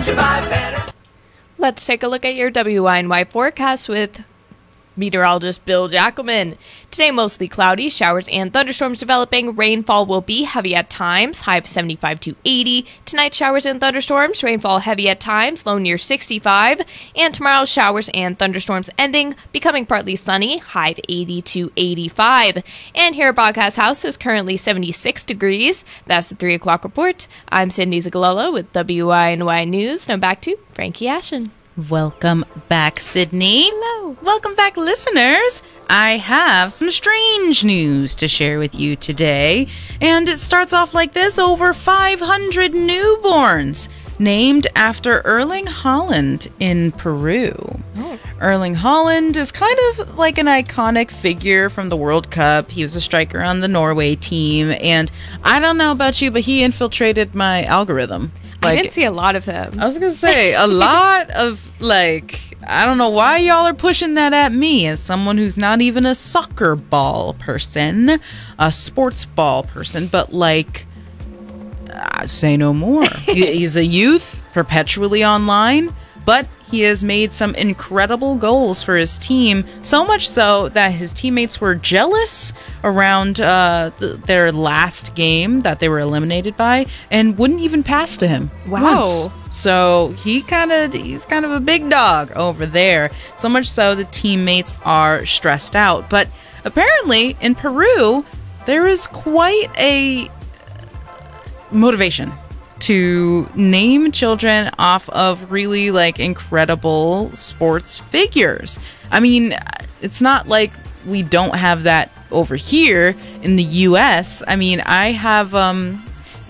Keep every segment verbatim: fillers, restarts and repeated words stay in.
survive better. Let's take a look at your W I N Y forecast with meteorologist Bill Jackelman. Today, mostly cloudy, showers and thunderstorms developing. Rainfall will be heavy at times, high of seventy-five to eighty. Tonight, showers and thunderstorms, rainfall heavy at times, low near sixty-five. And tomorrow, showers and thunderstorms ending, becoming partly sunny, high of eighty to eighty-five. And here at Broadcast House is currently seventy-six degrees. That's the three o'clock report. I'm Cindy Zagalolo with W I N Y News. Now back to Frankie Ashen. Welcome back, Sydney. Hello. Welcome back, listeners. I have some strange news to share with you today. And it starts off like this. Over five hundred newborns named after Erling Haaland in Peru. Oh. Erling Haaland is kind of like an iconic figure from the World Cup. He was a striker on the Norway team. And I don't know about you, but he infiltrated my algorithm. Like, I didn't see a lot of him. I was going to say, a lot of, like, I don't know why y'all are pushing that at me as someone who's not even a soccer ball person, a sports ball person, but, like, uh, say no more. he, he's a youth, perpetually online, but he has made some incredible goals for his team, so much so that his teammates were jealous around uh, th- their last game that they were eliminated by and wouldn't even pass to him. Wow. Once. So he kind of he's kind of a big dog over there, so much so the teammates are stressed out. But apparently in Peru, there is quite a motivation to name children off of really, like, incredible sports figures. I mean, it's not like we don't have that over here in the U S. I mean, I have, um,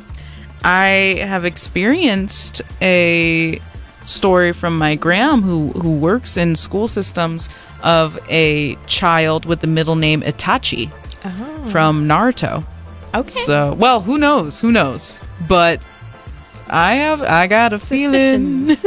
I have experienced a story from my gram who, who works in school systems of a child with the middle name Itachi oh. from Naruto. Okay. So, well, who knows? Who knows? But I have, I got a feeling.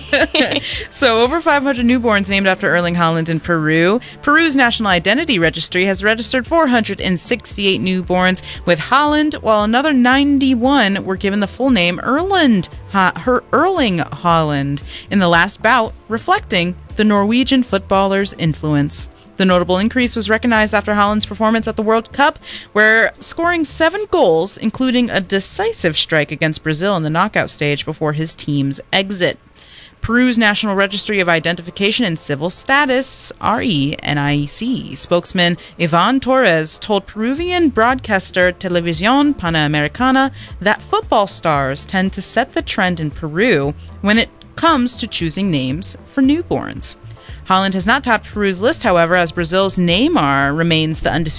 So, over five hundred newborns named after Erling Haaland in Peru. Peru's National Identity Registry has registered four hundred sixty-eight newborns with Haaland, while another ninety-one were given the full name Erland, ha- her Erling Haaland in the last bout, reflecting the Norwegian footballer's influence. The notable increase was recognized after Haaland's performance at the World Cup, where scoring seven goals, including a decisive strike against Brazil in the knockout stage before his team's exit. Peru's National Registry of Identification and Civil Status, R E N I E C, spokesman Ivan Torres told Peruvian broadcaster Televisión Panamericana that football stars tend to set the trend in Peru when it comes to choosing names for newborns. Haaland has not topped Peru's list, however, as Brazil's Neymar remains the undisputed